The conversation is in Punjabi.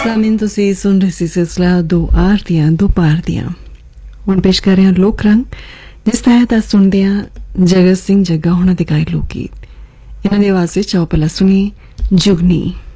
ਸਾਮਿਨ ਤੁਸੀਂ ਸੁਣ ਰਹੇ ਸੀ ਸਿਲਸਿਲਾ ਦੋ ਆਰ ਦੀਆਂ ਦੋ ਪਾਰ ਦੀਆਂ। ਹੁਣ ਪੇਸ਼ ਕਰ ਰਹੇ ਹਾਂ ਲੋਕ ਰੰਗ, ਜਿਸ ਤਹਿਤ ਅੱਜ ਸੁਣਦੇ ਹਾਂ ਜਗਤ ਸਿੰਘ ਜੱਗਾ ਹੋਣਾ ਦੇ ਗਾਏ ਲੋਕ ਗੀਤ। ਇਹਨਾਂ ਦੀ ਆਵਾਜ਼ ਵਿੱਚ ਆਓ ਪਹਿਲਾਂ ਸੁਣੀ ਜੁਗਨੀ।